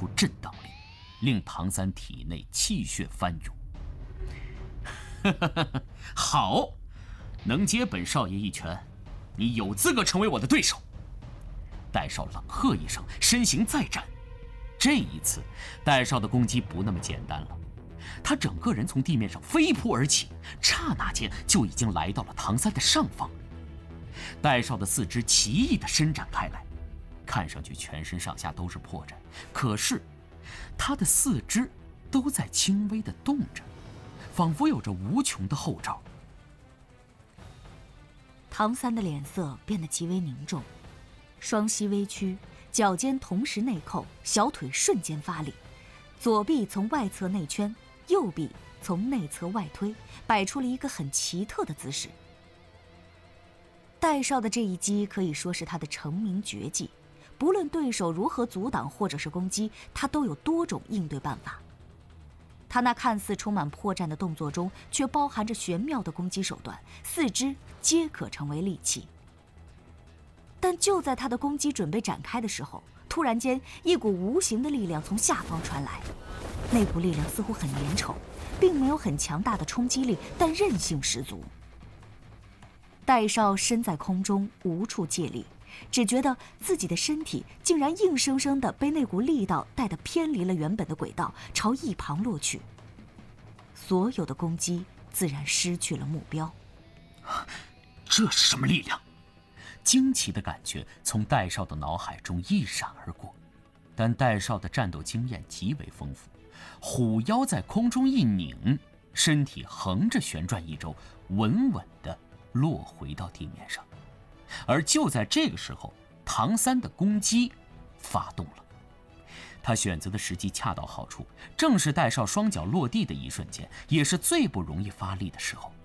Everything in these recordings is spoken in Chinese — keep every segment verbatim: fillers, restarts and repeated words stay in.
出震荡力，令唐三体内气血翻涌。好，能接本少爷一拳，你有资格成为我的对手。戴少冷喝一声，身形再展。这一次，戴少的攻击不那么简单了，他整个人从地面上飞扑而起，刹那间就已经来到了唐三的上方。戴少的四肢奇异地伸展开来，看上去全身上下都是破绽，可是他的四肢都在轻微地动着，仿佛有着无穷的后兆。 唐三的脸色变得极为凝重，双膝微屈，脚尖同时内扣，小腿瞬间发力，左臂从外侧内圈，右臂从内侧外推，摆出了一个很奇特的姿势。戴少的这一击可以说是他的成名绝技，不论对手如何阻挡或者是攻击，他都有多种应对办法。他那看似充满破绽的动作中，却包含着玄妙的攻击手段，四肢皆可成为利器。但就在他的攻击准备展开的时候，突然间一股无形的力量从下方传来，那股力量似乎很粘稠，并没有很强大的冲击力，但韧性十足。戴少身在空中，无处借力，只觉得自己的身体竟然硬生生地被那股力道带得偏离了原本的轨道，朝一旁落去。所有的攻击自然失去了目标。 这是什么力量？惊奇的感觉从戴少的脑海中一闪而过，但戴少的战斗经验极为丰富，虎腰在空中一拧，身体横着旋转一周，稳稳地落回到地面上。而就在这个时候，唐三的攻击发动了。他选择的时机恰到好处，正是戴少双脚落地的一瞬间，也是最不容易发力的时候。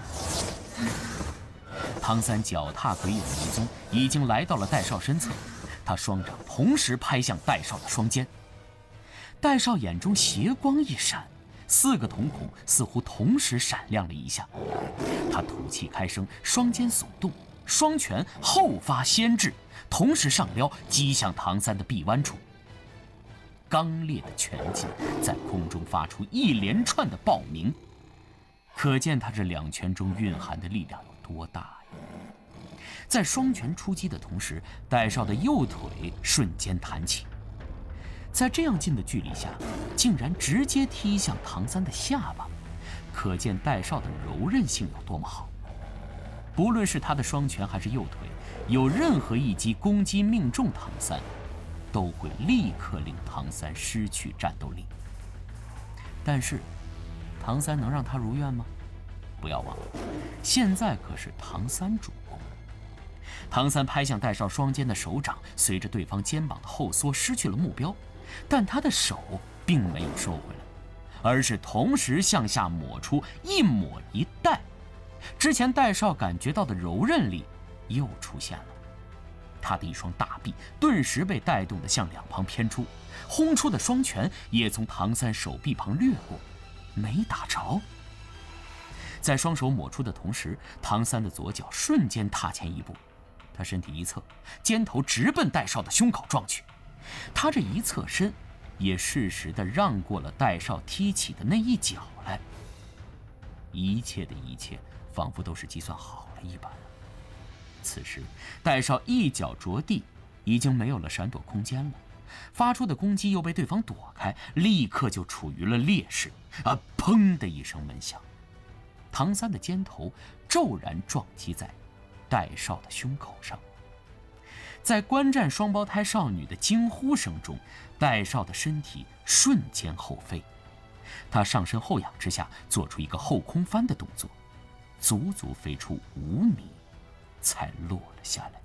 唐三脚踏鬼影迷踪，已经来到了戴少身侧，他双掌同时拍向戴少的双肩。戴少眼中邪光一闪，四个瞳孔似乎同时闪亮了一下，他吐气开声，双肩耸动，双拳后发先至，同时上撩击向唐三的臂弯处。刚烈的拳击在空中发出一连串的爆鸣，可见他这两拳中蕴含的力量有多大呀！在双拳出击的同时，戴少的右腿瞬间弹起，在这样近的距离下，竟然直接踢向唐三的下巴，可见戴少的柔韧性有多么好。不论是他的双拳还是右腿，有任何一击攻击命中唐三，都会立刻令唐三失去战斗力。但是，唐三能让他如愿吗？不要忘了，现在可是唐三主攻。唐三拍向戴少双肩的手掌，随着对方肩膀的后缩失去了目标，但他的手并没有收回来，而是同时向下抹出，一抹一带。之前戴少感觉到的柔韧力又出现了，他的一双大臂顿时被带动的向两旁偏出，轰出的双拳也从唐三手臂旁掠过，没打着。在双手抹出的同时，唐三的左脚瞬间踏前一步，他身体一侧，肩头直奔戴少的胸口撞去。他这一侧身也适时地让过了戴少踢起的那一脚来。一切的一切仿佛都是计算好了一般。此时戴少一脚着地，已经没有了闪躲空间了，发出的攻击又被对方躲开，立刻就处于了劣势。啊！砰的一声闷响，唐三的肩头骤然撞击在戴少的胸口上。在观战双胞胎少女的惊呼声中，戴少的身体瞬间后飞，他上身后仰之下，做出一个后空翻的动作，足足飞出五米，才落了下来。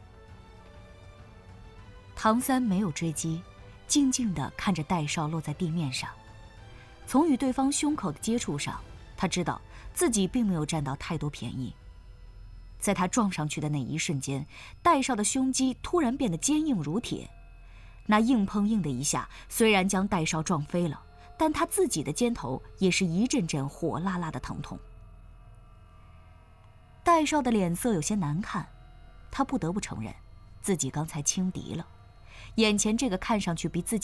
唐三没有追击，静静地看着戴少落在地面上。从与对方胸口的接触上，他知道自己并没有占到太多便宜。在他撞上去的那一瞬间，戴少的胸肌突然变得坚硬如铁，那硬碰硬的一下虽然将戴少撞飞了，但他自己的肩头也是一阵阵火辣辣的疼痛。戴少的脸色有些难看，他不得不承认自己刚才轻敌了，眼前这个看上去比自己